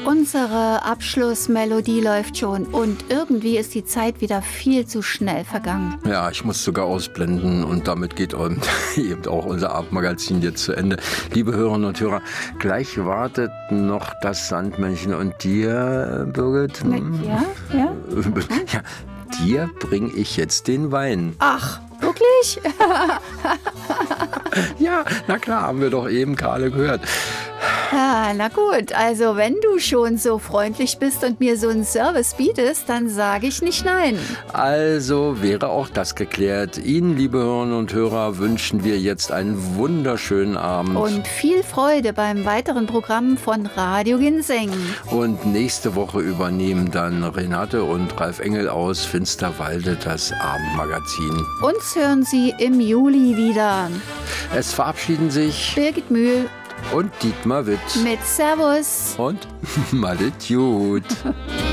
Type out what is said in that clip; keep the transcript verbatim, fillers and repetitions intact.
Unsere Abschlussmelodie läuft schon und irgendwie ist die Zeit wieder viel zu schnell vergangen. Ja, ich muss sogar ausblenden und damit geht eben auch unser Abendmagazin jetzt zu Ende. Liebe Hörerinnen und Hörer, gleich wartet noch das Sandmännchen und dir, Birgit? Ja, ja. Ja, dir bringe ich jetzt den Wein. Ach, wirklich? Ja, na klar, haben wir doch eben gerade gehört. Ja, na gut, also wenn du schon so freundlich bist und mir so einen Service bietest, dann sage ich nicht nein. Also wäre auch das geklärt. Ihnen, liebe Hörerinnen und Hörer, wünschen wir jetzt einen wunderschönen Abend. Und viel Freude beim weiteren Programm von Radio Ginseng. Und nächste Woche übernehmen dann Renate und Ralf Engel aus Finsterwalde das Abendmagazin. Uns hören Sie im Juli wieder. Es verabschieden sich Birgit Mühl und Dietmar Witt mit Servus und Malet Jut.